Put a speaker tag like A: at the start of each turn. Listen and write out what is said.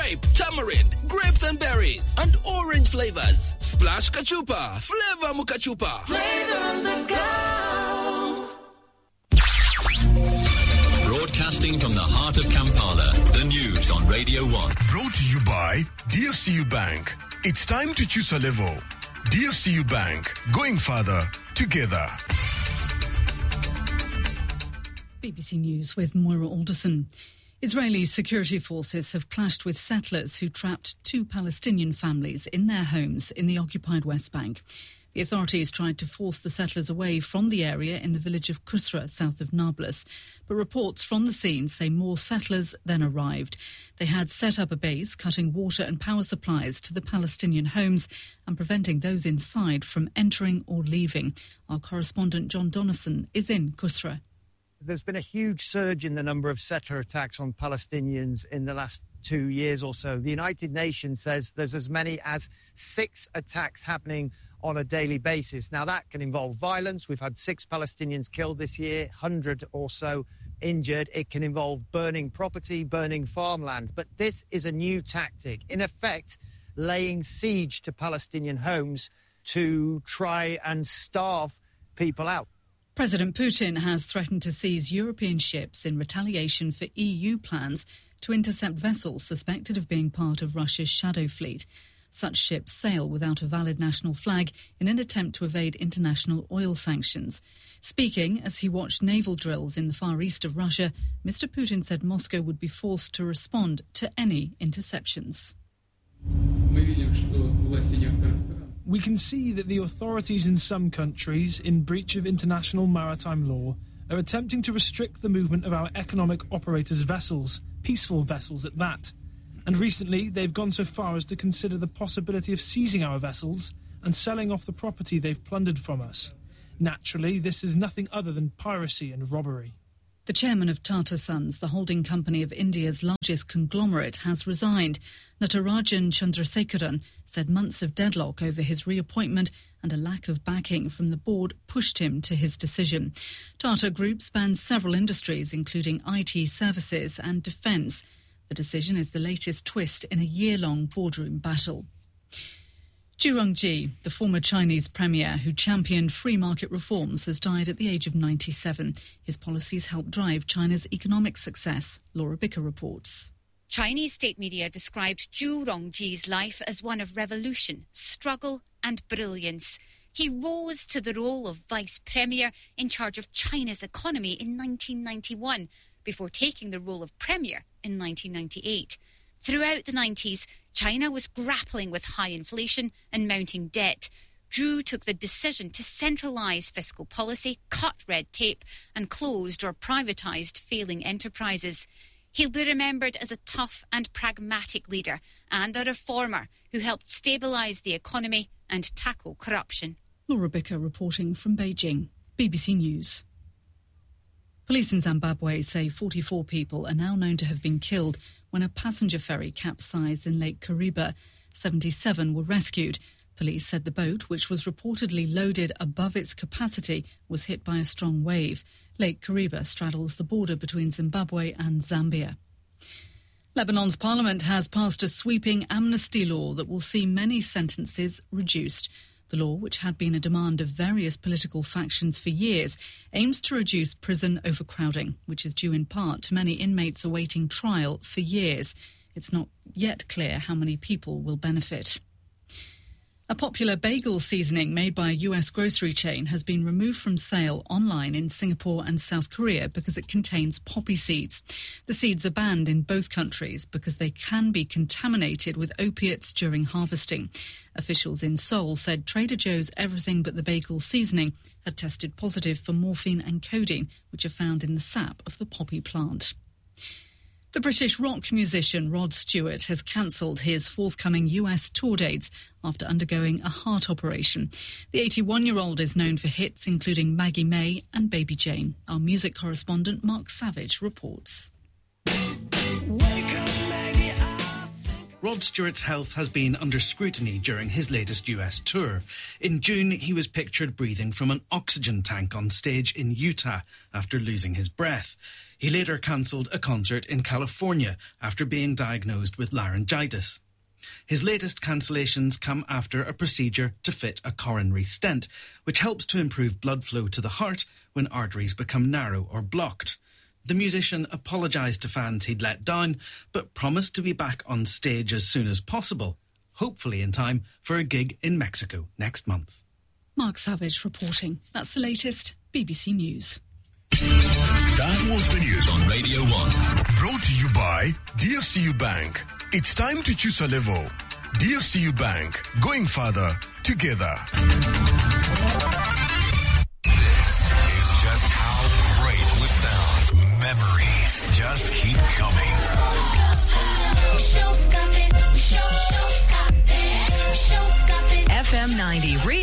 A: grape, tamarind, grapes and berries, and orange flavors. Splash Kachupa, flavor Mukachupa.
B: Flavor the go.
C: Broadcasting from the heart of Kampala, the news on Radio 1.
D: Brought to you by DFCU Bank. It's time to choose a level. DFCU Bank, going further together.
E: BBC News with Moira Alderson. Israeli security forces have clashed with settlers who trapped 2 Palestinian families in their homes in the occupied West Bank. The authorities tried to force the settlers away from the area in the village of Kusra, south of Nablus. But reports from the scene say more settlers then arrived. They had set up a base, cutting water and power supplies to the Palestinian homes and preventing those inside from entering or leaving. Our correspondent John Donison is in Kusra.
F: There's been a huge surge in the number of settler attacks on Palestinians in the last 2 years or so. The United Nations says there's as many as 6 attacks happening on a daily basis. Now, that can involve violence. We've had 6 Palestinians killed this year, 100 or so injured. It can involve burning property, burning farmland. But this is a new tactic, in effect, laying siege to Palestinian homes to try and starve people out.
E: President Putin has threatened to seize European ships in retaliation for EU plans to intercept vessels suspected of being part of Russia's shadow fleet. Such ships sail without a valid national flag in an attempt to evade international oil sanctions. Speaking as he watched naval drills in the far east of Russia, Mr. Putin said Moscow would be forced to respond to any interceptions.
G: We can see that the authorities in some countries, in breach of international maritime law, are attempting to restrict the movement of our economic operators' vessels, peaceful vessels at that. And recently, they've gone so far as to consider the possibility of seizing our vessels and selling off the property they've plundered from us. Naturally, this is nothing other than piracy and robbery.
E: The chairman of Tata Sons, the holding company of India's largest conglomerate, has resigned. Natarajan Chandrasekaran said months of deadlock over his reappointment and a lack of backing from the board pushed him to his decision. Tata Group spans several industries, including IT services and defence. The decision is the latest twist in a year-long boardroom battle. Zhu Rongji, the former Chinese premier who championed free market reforms, has died at the age of 97. His policies helped drive China's economic success. Laura Bicker reports.
H: Chinese state media described Zhu Rongji's life as one of revolution, struggle and brilliance. He rose to the role of vice premier in charge of China's economy in 1991, before taking the role of premier in 1998. Throughout the 90s, China was grappling with high inflation and mounting debt. Zhu took the decision to centralise fiscal policy, cut red tape and closed or privatised failing enterprises. He'll be remembered as a tough and pragmatic leader and a reformer who helped stabilise the economy and tackle corruption.
E: Laura Bicker reporting from Beijing. BBC News. Police in Zimbabwe say 44 people are now known to have been killed when a passenger ferry capsized in Lake Kariba. 77 were rescued. Police said the boat, which was reportedly loaded above its capacity, was hit by a strong wave. Lake Kariba straddles the border between Zimbabwe and Zambia. Lebanon's parliament has passed a sweeping amnesty law that will see many sentences reduced. The law, which had been a demand of various political factions for years, aims to reduce prison overcrowding, which is due in part to many inmates awaiting trial for years. It's not yet clear how many people will benefit. A popular bagel seasoning made by a US grocery chain has been removed from sale online in Singapore and South Korea because it contains poppy seeds. The seeds are banned in both countries because they can be contaminated with opiates during harvesting. Officials in Seoul said Trader Joe's Everything But the Bagel seasoning had tested positive for morphine and codeine, which are found in the sap of the poppy plant. The British rock musician Rod Stewart has cancelled his forthcoming US tour dates after undergoing a heart operation. The 81-year-old is known for hits including Maggie May and Baby Jane. Our music correspondent Mark Savage reports.
I: Rod Stewart's health has been under scrutiny during his latest US tour. In June, he was pictured breathing from an oxygen tank on stage in Utah after losing his breath. He later cancelled a concert in California after being diagnosed with laryngitis. His latest cancellations come after a procedure to fit a coronary stent, which helps to improve blood flow to the heart when arteries become narrow or blocked. The musician apologised to fans he'd let down, but promised to be back on stage as soon as possible, hopefully in time for a gig in Mexico next month.
E: Mark Savage reporting. That's the latest BBC News.
D: That was the news
C: On Radio 1.
D: brought to you by DFCU Bank. It's time to choose a level. DFCU Bank, going farther together.
J: This is just how great would sound. Memories just keep coming.
B: FM 90.